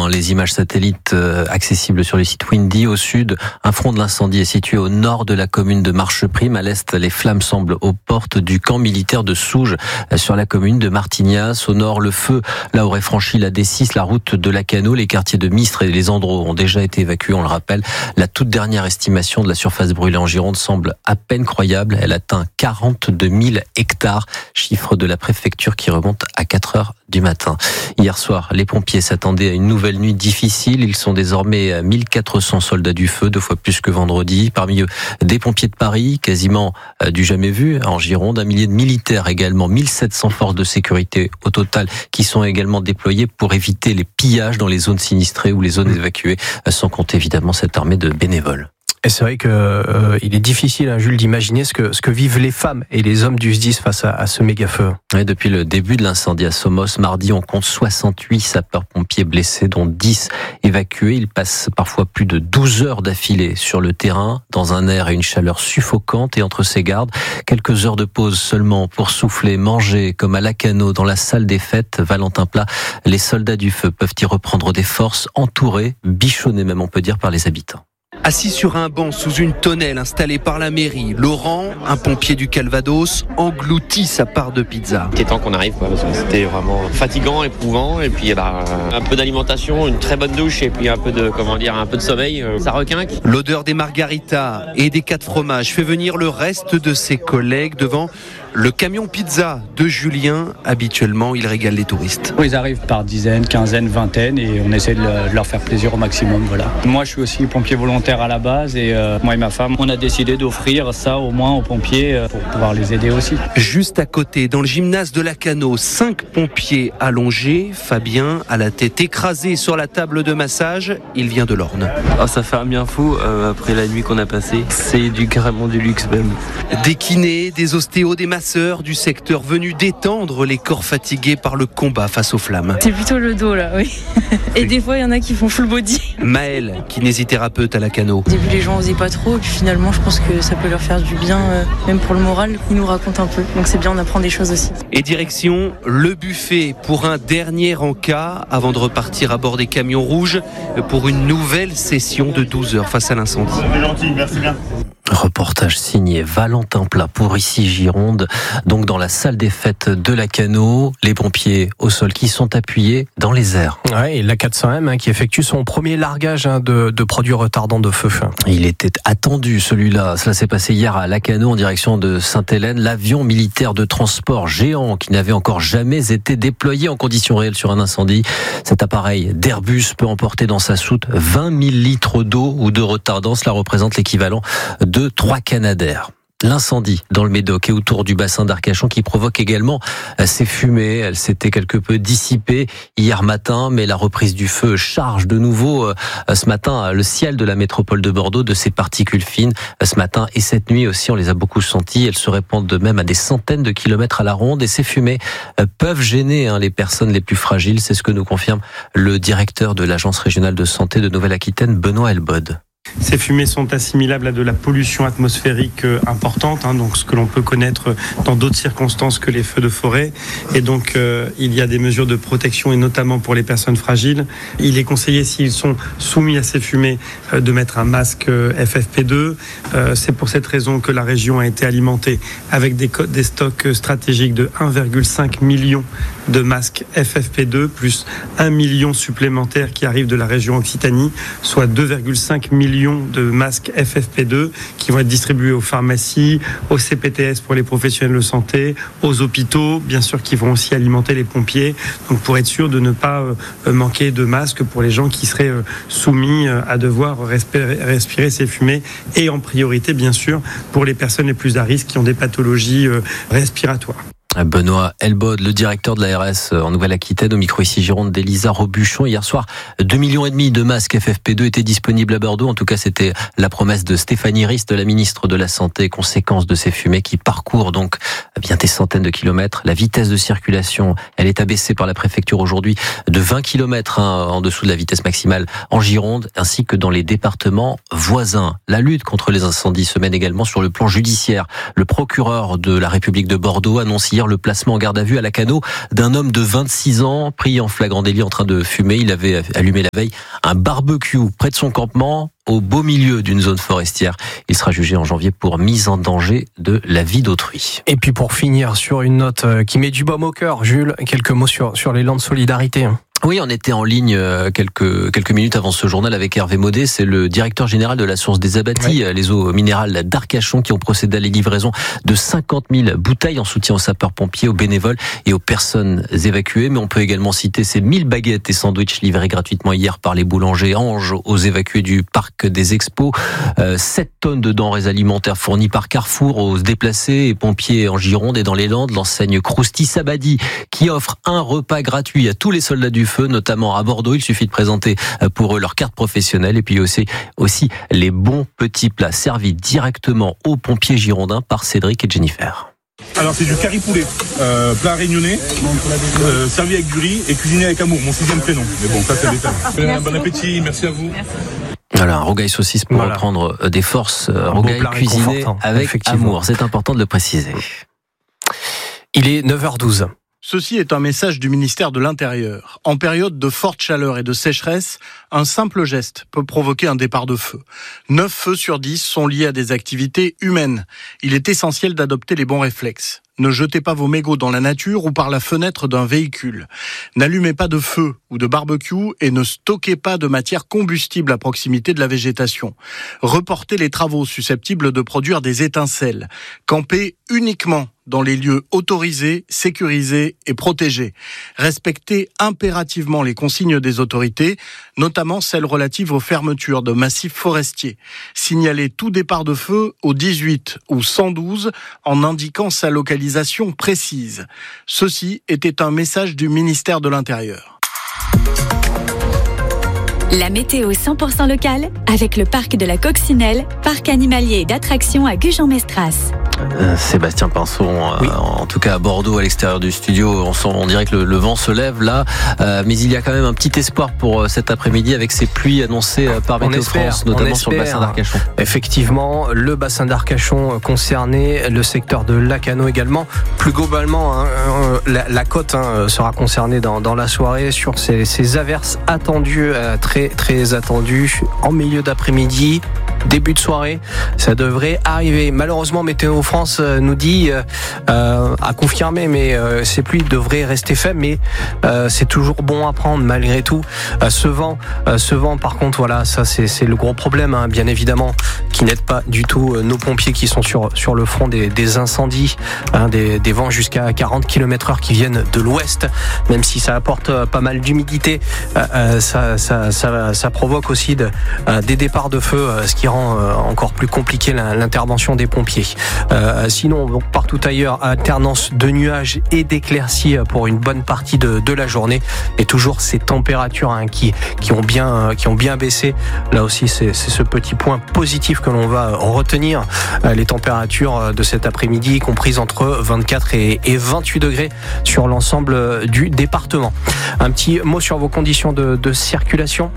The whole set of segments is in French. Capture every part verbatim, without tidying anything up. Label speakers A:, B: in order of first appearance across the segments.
A: les images satellites euh, accessibles sur le site Windy. Au sud, un front de l'incendie est situé au nord de la commune de Marcheprime. À l'est, les flammes semblent aux portes du camp militaire de Souges, euh, sur la commune de Martignas. Au nord, le feu là aurait franchi la D six, la route de Lacanau. Les quartiers de Mistre et les Andros ont déjà été évacués, on le rappelle. La toute dernière estimation de la surface brûlée en Gironde semble à peine croyable. Elle atteint quarante-deux mille hectares, chiffre de la préfecture qui remonte à quatre heures du matin. Hier soir, les pompiers s'attendaient à une nouvelle nuit difficile. Ils sont désormais mille quatre cents soldats du feu, deux fois plus que vendredi. Parmi eux, des pompiers de Paris, quasiment du jamais vu en Gironde. Un millier de militaires également, mille sept cents forces de sécurité au total qui sont également déployées pour éviter les pillages dans les zones sinistrées ou les zones évacuées, sans compter évidemment cette armée de bénévoles.
B: Et c'est vrai que euh, il est difficile, hein, Jules, d'imaginer ce que ce que vivent les femmes et les hommes du S D I S face à, à ce méga feu.
A: Ouais, depuis le début de l'incendie à Somos, mardi, on compte soixante-huit sapeurs-pompiers blessés, dont dix évacués. Ils passent parfois plus de douze heures d'affilée sur le terrain, dans un air et une chaleur suffocante. Et entre ces gardes, quelques heures de pause seulement pour souffler, manger, comme à Lacanau, dans la salle des fêtes, Valentin Plat. Les soldats du feu peuvent y reprendre des forces, entourés, bichonnés même, on peut dire, par les habitants.
C: Assis sur un banc sous une tonnelle installée par la mairie, Laurent, un pompier du Calvados, engloutit sa part de pizza.
D: C'était temps qu'on arrive, quoi, parce que c'était vraiment fatigant, éprouvant, et puis bah, un peu d'alimentation, une très bonne douche, et puis un peu de, comment dire, un peu de sommeil, ça requinque.
C: L'odeur des margaritas et des quatre fromages fait venir le reste de ses collègues devant le camion pizza de Julien. Habituellement, il régale les touristes.
E: Ils arrivent par dizaines, quinzaines, vingtaines, et on essaie de leur faire plaisir au maximum. Voilà. Moi, je suis aussi pompier volontaire à la base, et euh, moi et ma femme, on a décidé d'offrir ça au moins aux pompiers euh, pour pouvoir les aider aussi.
C: Juste à côté, dans le gymnase de Lacanau, cinq pompiers allongés. Fabien a la tête écrasée sur la table de massage. Il vient de l'Orne.
F: Oh, ça fait un bien fou euh, après la nuit qu'on a passée. C'est du carrément du luxe même.
C: Des kinés, des ostéos, des masseurs du secteur venus détendre les corps fatigués par le combat face aux flammes.
G: C'est plutôt le dos là, oui. Et des fois, il y en a qui font full body.
C: Maëlle, kinésithérapeute à Lacanau.
G: Au début, les gens n'osaient pas trop, et puis finalement, je pense que ça peut leur faire du bien, euh, même pour le moral. Ils nous racontent un peu, donc c'est bien, on apprend des choses aussi.
C: Et direction le buffet pour un dernier encas avant de repartir à bord des camions rouges pour une nouvelle session de douze heures face à l'incendie.
H: C'est gentil, merci bien.
A: Reportage signé Valentin Plat pour Ici Gironde. Donc dans la salle des fêtes de Lacanau, les pompiers au sol qui sont appuyés dans les airs.
B: Ouais, et l'A quatre cents M hein, qui effectue son premier largage hein, de, de produits retardants de feu.
A: Il était attendu celui-là. Cela s'est passé hier à Lacanau en direction de Sainte-Hélène. L'avion militaire de transport géant qui n'avait encore jamais été déployé en conditions réelles sur un incendie. Cet appareil d'Airbus peut emporter dans sa soute vingt mille litres d'eau ou de retardant. Cela représente l'équivalent de trois Canadair. L'incendie dans le Médoc et autour du bassin d'Arcachon qui provoque également ces fumées. Elle s'était quelque peu dissipée hier matin, mais la reprise du feu charge de nouveau ce matin le ciel de la métropole de Bordeaux de ces particules fines. Ce matin et cette nuit aussi, on les a beaucoup senties. Elles se répandent de même à des centaines de kilomètres à la ronde et ces fumées peuvent gêner hein, les personnes les plus fragiles. C'est ce que nous confirme le directeur de l'Agence régionale de santé de Nouvelle-Aquitaine, Benoît Elbod.
I: Ces fumées sont assimilables à de la pollution atmosphérique importante, hein, donc ce que l'on peut connaître dans d'autres circonstances que les feux de forêt. Et donc, euh, il y a des mesures de protection, et notamment pour les personnes fragiles. Il est conseillé, s'ils sont soumis à ces fumées, euh, de mettre un masque euh, F F P deux. Euh, c'est pour cette raison que la région a été alimentée avec des, co- des stocks stratégiques de un virgule cinq million de masques F F P deux, plus un million supplémentaires qui arrivent de la région Occitanie, soit deux virgule cinq millions de masques F F P deux qui vont être distribués aux pharmacies, aux C P T S pour les professionnels de santé, aux hôpitaux, bien sûr, qui vont aussi alimenter les pompiers, donc pour être sûr de ne pas euh, manquer de masques pour les gens qui seraient euh, soumis euh, à devoir respirer, respirer ces fumées, et en priorité, bien sûr, pour les personnes les plus à risque qui ont des pathologies euh, respiratoires.
A: Benoît Elbod, le directeur de l'A R S en Nouvelle-Aquitaine, au micro Ici Gironde d'Elisa Robuchon. Hier soir, deux millions et demi de masques F F P deux étaient disponibles à Bordeaux. En tout cas, c'était la promesse de Stéphanie Rist, la ministre de la Santé, conséquence de ces fumées qui parcourent donc bien des centaines de kilomètres. La vitesse de circulation, elle est abaissée par la préfecture aujourd'hui de vingt kilomètres hein, en dessous de la vitesse maximale en Gironde, ainsi que dans les départements voisins. La lutte contre les incendies se mène également sur le plan judiciaire. Le procureur de la République de Bordeaux annonce hier le placement en garde à vue à Lacanau d'un homme de vingt-six ans pris en flagrant délit en train de fumer. Il avait allumé la veille un barbecue près de son campement au beau milieu d'une zone forestière. Il sera jugé en janvier pour mise en danger de la vie d'autrui.
B: Et puis pour finir sur une note qui met du baume au cœur, Jules, quelques mots sur, sur l'élan de solidarité.
A: Oui, on était en ligne quelques quelques minutes avant ce journal avec Hervé Maudet, c'est le directeur général de la Source des Abattis, oui. Les eaux minérales d'Arcachon, qui ont procédé à la livraison de cinquante mille bouteilles en soutien aux sapeurs-pompiers, aux bénévoles et aux personnes évacuées. Mais on peut également citer ces mille baguettes et sandwichs livrés gratuitement hier par les boulangers Ange aux évacués du parc des Expos. Euh, sept tonnes de denrées alimentaires fournies par Carrefour aux déplacés et pompiers en Gironde et dans les Landes. L'enseigne Crousti Sabadi qui offre un repas gratuit à tous les soldats du feu, notamment à Bordeaux. Il suffit de présenter pour eux leur carte professionnelle et puis aussi, aussi les bons petits plats servis directement aux pompiers girondins par Cédric et Jennifer.
H: Alors c'est du curry poulet, euh, plat réunionnais, euh, servi avec du riz et cuisiné avec amour, mon sixième prénom. Mais bon, ça c'est le détail. Bon appétit, merci à vous. Merci.
A: Voilà, un rogaille saucisse pour voilà. reprendre des forces, un rogaille cuisiné avec amour. C'est important de le préciser.
B: Il est neuf heures douze.
J: Ceci est un message du ministère de l'Intérieur. En période de forte chaleur et de sécheresse, un simple geste peut provoquer un départ de feu. neuf feux sur dix sont liés à des activités humaines. Il est essentiel d'adopter les bons réflexes. Ne jetez pas vos mégots dans la nature ou par la fenêtre d'un véhicule. N'allumez pas de feu ou de barbecue et ne stockez pas de matière combustible à proximité de la végétation. Reportez les travaux susceptibles de produire des étincelles. Campez uniquement dans les lieux autorisés, sécurisés et protégés. Respectez impérativement les consignes des autorités, notamment celles relatives aux fermetures de massifs forestiers. Signalez tout départ de feu au dix-huit ou cent douze en indiquant sa localisation précise. Ceci était un message du ministère de l'Intérieur.
K: La météo cent pour cent locale avec le parc de la Coccinelle, parc animalier et d'attractions à Gujan-Mestras.
A: Euh, Sébastien Pinson, euh, oui. En tout cas à Bordeaux, à l'extérieur du studio, on, sent, on dirait que le, le vent se lève là, euh, mais il y a quand même un petit espoir pour euh, cet après-midi avec ces pluies annoncées euh, par Météo France, notamment sur le bassin d'Arcachon.
B: Effectivement, le bassin d'Arcachon concerné, le secteur de Lacanau également. Plus globalement, hein, la, la côte hein, sera concernée dans, dans la soirée sur ces, ces averses attendues, euh, très très attendues en milieu d'après-midi. Début de soirée, ça devrait arriver. Malheureusement, Météo France nous dit euh, à confirmer, mais euh, ces pluies devraient rester faibles, mais euh, c'est toujours bon à prendre malgré tout. Euh, ce vent, euh, ce vent, par contre, voilà, ça c'est, c'est le gros problème, hein, bien évidemment, qui n'aide pas du tout euh, nos pompiers qui sont sur sur le front des, des incendies, hein, des, des vents jusqu'à quarante kilomètres heure qui viennent de l'ouest. Même si ça apporte euh, pas mal d'humidité, euh, euh, ça, ça, ça, ça provoque aussi de, euh, des départs de feu, euh, ce qui rend encore plus compliqué l'intervention des pompiers. Euh, sinon, donc, partout ailleurs, alternance de nuages et d'éclaircies pour une bonne partie de, de la journée, et toujours ces températures hein, qui, qui, ont bien, qui ont bien baissé. Là aussi, c'est, c'est ce petit point positif que l'on va retenir. Euh, les températures de cet après-midi comprises entre vingt-quatre et, et vingt-huit degrés sur l'ensemble du département. Un petit mot sur vos conditions de, de circulation.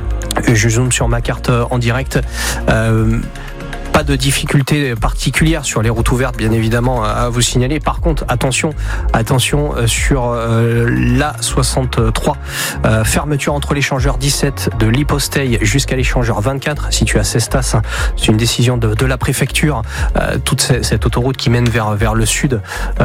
B: Je zoome sur ma carte en direct. Euh, Pas de difficultés particulières sur les routes ouvertes, bien évidemment, à vous signaler. Par contre, attention, attention sur euh, l'A soixante-trois. Euh, fermeture entre l'échangeur dix-sept de l'Hyposteil jusqu'à l'échangeur vingt-quatre, situé à Cestas. C'est une décision de, de la préfecture. Euh, toute cette autoroute qui mène vers vers le sud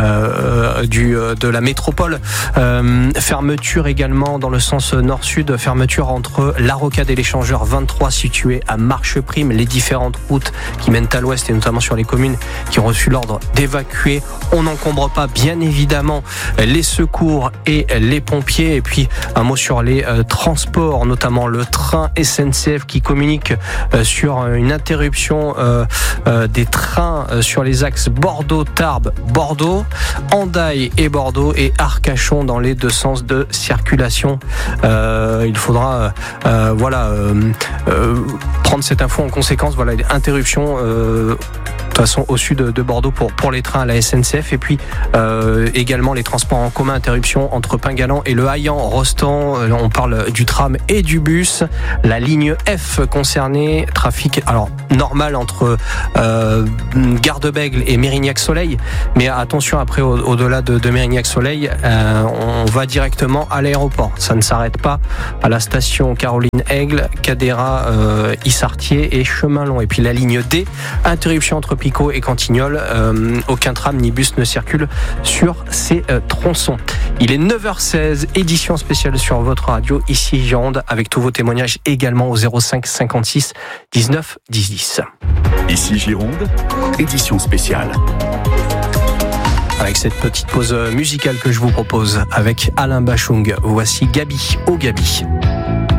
B: euh, du de la métropole. Euh, fermeture également dans le sens nord-sud. Fermeture entre la Rocade et l'échangeur vingt-trois, situé à Marcheprime. Les différentes routes qui mènent à l'ouest et notamment sur les communes qui ont reçu l'ordre d'évacuer. On n'encombre pas bien évidemment les secours et les pompiers. Et puis un mot sur les euh, transports, notamment le train S N C F qui communique euh, sur une interruption euh, euh, des trains euh, sur les axes Bordeaux-Tarbes, Bordeaux, Hendaye et Bordeaux et Arcachon dans les deux sens de circulation. Euh, il faudra euh, voilà euh, euh, prendre cette info en conséquence. Voilà, interruption interruption euh, de toute façon au sud de Bordeaux pour, pour les trains à la S N C F, et puis euh, également les transports en commun, interruption entre Pingalan et Le Haillan, Rostand. On parle du tram et du bus. La ligne F concernée, trafic alors normal entre euh, Gare de Bègle et Mérignac-Soleil, mais attention après au, au-delà de, de Mérignac-Soleil, euh, on va directement à l'aéroport. Ça ne s'arrête pas à la station Caroline-Aigle, Cadéra, euh, Issartier et Chemin Long. Et puis la ligne D, interruption entre Picot et Cantignolles. Euh, aucun tram ni bus ne circule sur ces euh, tronçons. Il est neuf heures seize, édition spéciale sur votre radio, ici Gironde, avec tous vos témoignages également au zéro cinq cinquante-six dix-neuf dix dix.
L: Ici Gironde, édition spéciale.
B: Avec cette petite pause musicale que je vous propose avec Alain Bachung, voici Gabi, oh Gabi.